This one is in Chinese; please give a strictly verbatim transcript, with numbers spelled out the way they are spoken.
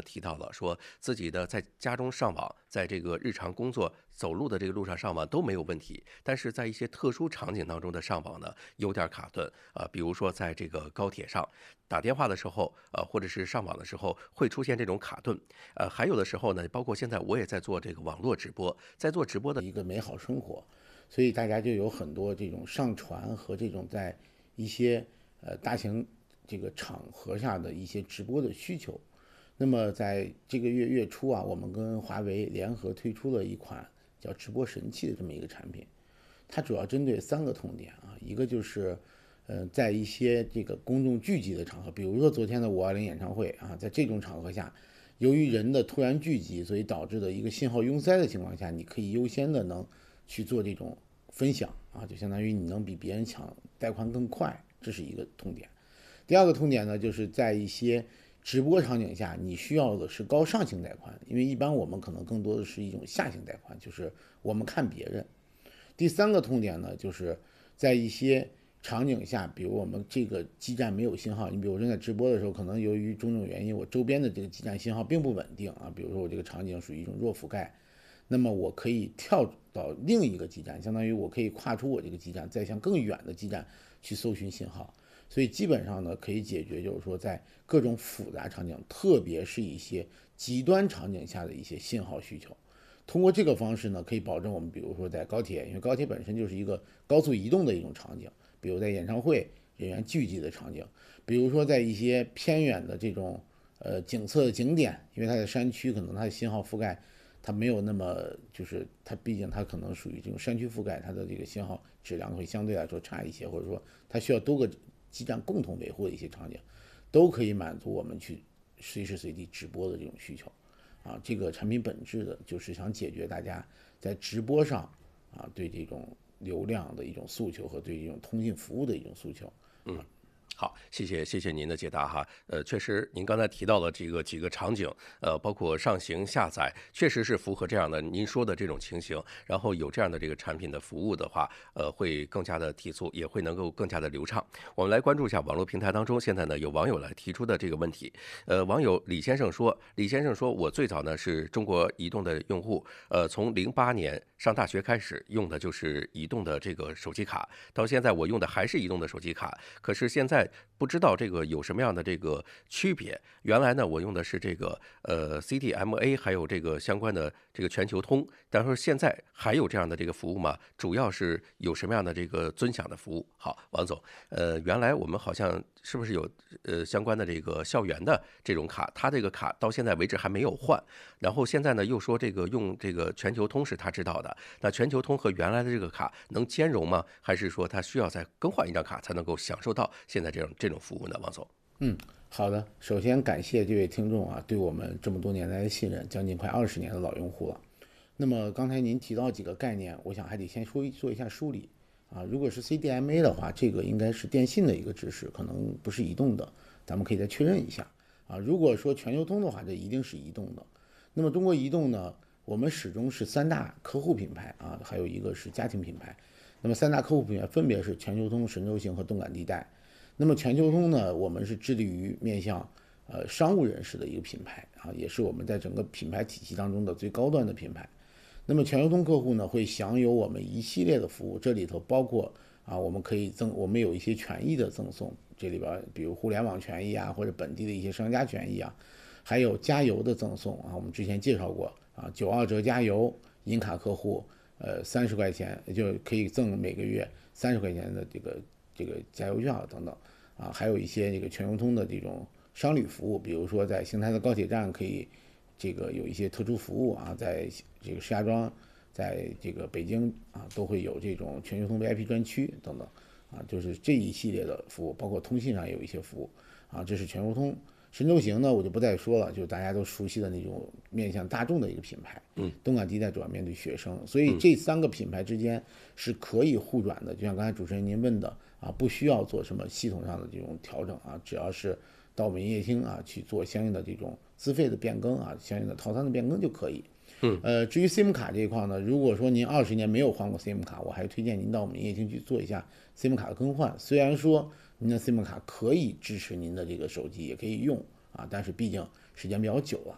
提到了，说自己的在家中上网，在这个日常工作走路的这个路上上网都没有问题，但是在一些特殊场景当中的上网呢，有点卡顿啊、呃比如说在这个高铁上打电话的时候，呃，或者是上网的时候会出现这种卡顿，呃，还有的时候呢，包括现在我也在做这个网络直播，在做直播的一个美好生活，所以大家就有很多这种上传和这种在一些呃大型这个场合下的一些直播的需求。那么在这个月月初啊，我们跟华为联合推出了一款叫直播神器的这么一个产品，它主要针对三个痛点啊，一个就是，呃，在一些这个公众聚集的场合，比如说昨天的五二零演唱会啊，在这种场合下，由于人的突然聚集，所以导致的一个信号拥塞的情况下，你可以优先的能去做这种分享啊，就相当于你能比别人抢带宽更快，这是一个痛点。第二个痛点呢，就是在一些直播场景下，你需要的是高上行带宽，因为一般我们可能更多的是一种下行带宽，就是我们看别人。第三个痛点呢，就是在一些场景下，比如我们这个基站没有信号，你比如我正在直播的时候，可能由于种种原因，我周边的这个基站信号并不稳定啊，比如说我这个场景属于一种弱覆盖，那么我可以跳到另一个基站，相当于我可以跨出我这个基站，再向更远的基站去搜寻信号。所以基本上呢，可以解决就是说在各种复杂场景，特别是一些极端场景下的一些信号需求。通过这个方式呢，可以保证我们，比如说在高铁，因为高铁本身就是一个高速移动的一种场景，比如在演唱会人员聚集的场景，比如说在一些偏远的这种呃景色的景点，因为它在山区，可能它的信号覆盖它没有那么，就是它毕竟它可能属于这种山区覆盖，它的这个信号质量会相对来说差一些，或者说它需要多个基站共同维护的一些场景，都可以满足我们去随时随地直播的这种需求。啊，这个产品本质的就是想解决大家在直播上啊对这种流量的一种诉求和对这种通信服务的一种诉求。 嗯，好，谢谢谢谢您的解答哈。呃，确实，您刚才提到了这个几个场景，呃，包括上行下载，确实是符合这样的您说的这种情形。然后有这样的这个产品的服务的话，呃，会更加的提速，也会能够更加的流畅。我们来关注一下网络平台当中，现在呢有网友来提出的这个问题。呃，网友李先生说，李先生说，我最早呢是中国移动的用户，呃，从零八年上大学开始用的就是移动的这个手机卡，到现在我用的还是移动的手机卡。可是现在不知道这个有什么样的这个区别。原来呢，我用的是这个呃 C D M A，还有这个相关的这个全球通，但是现在还有这样的这个服务吗？主要是有什么样的这个尊享的服务？好，王总，呃，原来我们好像是不是有呃相关的这个校园的这种卡，他这个卡到现在为止还没有换，然后现在呢又说这个用这个全球通是他知道的，那全球通和原来的这个卡能兼容吗？还是说他需要再更换一张卡才能够享受到现在这种这种服务呢？王总。 嗯，好的。首先感谢这位听众啊，对我们这么多年来的信任，将近快二十年的老用户了。那么刚才您提到几个概念，我想还得先说一做一下梳理啊。如果是 C D M A 的话，这个应该是电信的一个指示，可能不是移动的，咱们可以再确认一下啊。如果说全球通的话，这一定是移动的。那么中国移动呢，我们始终是三大客户品牌啊，还有一个是家庭品牌。那么三大客户品牌分别是全球通、神州行和动感地带。那么全球通呢，我们是致力于面向呃商务人士的一个品牌啊，也是我们在整个品牌体系当中的最高端的品牌。那么全球通客户呢，会享有我们一系列的服务，这里头包括啊，我们可以赠，我们有一些权益的赠送，这里边比如互联网权益啊，或者本地的一些商家权益啊，还有加油的赠送啊，我们之前介绍过啊，九二折加油，银卡客户呃三十块钱就可以赠每个月三十块钱的这个这个加油券等等啊，还有一些这个全球通的这种商旅服务，比如说在邢台的高铁站可以这个有一些特殊服务啊，在这个石家庄，在这个北京啊都会有这种全球通 V I P 专区等等啊，就是这一系列的服务，包括通信上也有一些服务啊，这是全球通。神州行呢，我就不再说了，就是大家都熟悉的那种面向大众的一个品牌。 嗯， 动感地带主要面对学生，所以这三个品牌之间是可以互转的。就像刚才主持人您问的啊，不需要做什么系统上的这种调整啊，只要是到我们营业厅啊去做相应的这种资费的变更啊，相应的套餐的变更就可以。 嗯， 呃，至于 SIM 卡这一块呢，如果说您二十年没有换过 SIM 卡，我还推荐您到我们营业厅去做一下 SIM 卡的更换。虽然说您的 SIM 卡可以支持您的这个手机，也可以用啊，但是毕竟时间比较久了